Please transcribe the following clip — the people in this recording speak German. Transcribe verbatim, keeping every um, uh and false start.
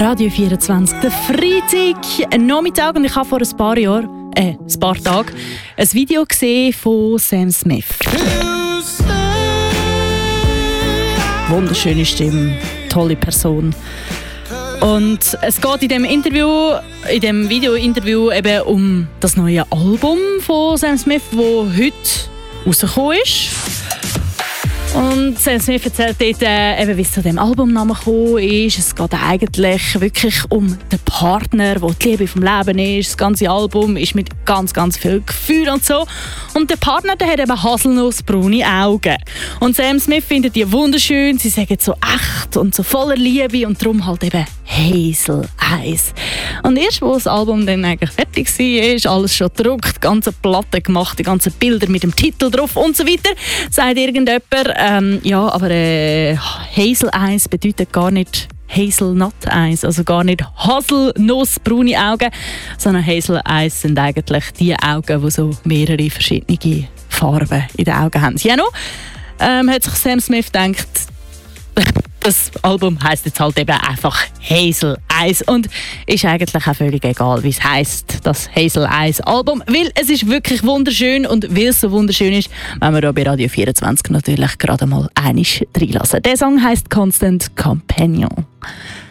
Radio vierundzwanzig, der Freitag, Nachmittag, und ich habe vor ein paar Jahren, äh, ein paar Tagen, ein Video gesehen von Sam Smith. Wunderschöne Stimme, tolle Person. Und es geht in dem Interview, in dem Video-Interview eben um das neue Album von Sam Smith, das heute rausgekommen ist. Und Sam Smith erzählt dort, äh, eben, wie es zu dem Albumnamen gekommen ist. Es geht eigentlich wirklich um den Partner, der die Liebe vom Leben ist. Das ganze Album ist mit ganz, ganz viel Gefühl und so. Und der Partner, der hat eben haselnussbraune Augen. Und Sam Smith findet die wunderschön. Sie sagen so echt und so voller Liebe und darum halt eben Hazel Eyes. Und erst, als das Album dann eigentlich fertig war, ist alles schon gedruckt, die ganze Platte gemacht, die ganzen Bilder mit dem Titel drauf und so weiter, sagt irgendjemand, ähm, ja, aber äh, Hazel Eyes bedeutet gar nicht Hazelnut Eyes, also gar nicht haselnussbraune Augen, sondern Hazel Eyes sind eigentlich die Augen, die so mehrere verschiedene Farben in den Augen haben. Ja, noch ähm, hat sich Sam Smith gedacht, das Album heisst jetzt halt eben einfach Hazel Eyes und ist eigentlich auch völlig egal, wie es heisst, das Hazel Eyes Album, weil es ist wirklich wunderschön und weil es so wunderschön ist, wenn wir hier bei Radio vierundzwanzig natürlich gerade mal einmal reinlassen. Der Song heisst Constant Companion.